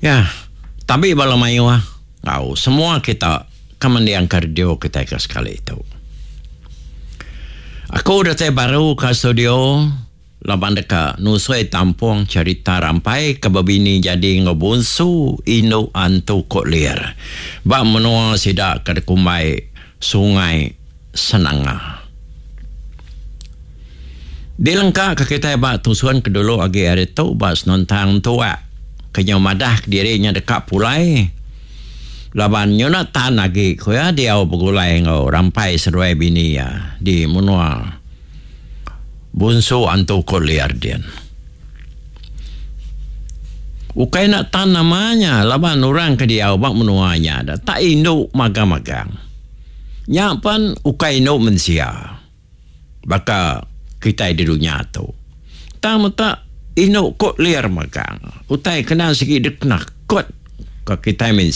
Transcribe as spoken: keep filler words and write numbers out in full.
Ya, tapi bala mayu ah. Kau semua kita kemendiang kardio kita ke sekali itu. Aku datang baru ke studio laban deka nusui tampung cerita rampai kebabini jadi ngobunsu ino antu koklir. Ba menua sidak ke kumbai sungai Senanga. Di lengkap ke kita ba tusuan kedulu agi hari tu bas nontang tua. Kanya madah dirinya dekat pulai. Laban nyona tan lagi koya dia begulai ngau rampai seruai bini ya di menua bunsu antu koliar dian. Ukai nak tan namanya laban orang ke dia bak menuanya dah tak induk magang-magang. Nyapan ukai induk mensia. Baka kita di dunia tu. Tak tak induk kot liar magang. Utai kena sikit deknak kot ke kita mensia.